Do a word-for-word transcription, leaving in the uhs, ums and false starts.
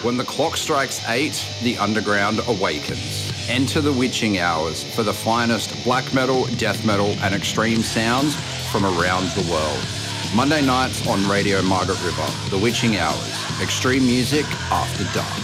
When the clock strikes eight, the underground awakens. Enter the witching hours for the finest black metal, death metal, and extreme sounds from around the world. Monday nights on Radio Margaret River, The Witching Hours, extreme music after dark.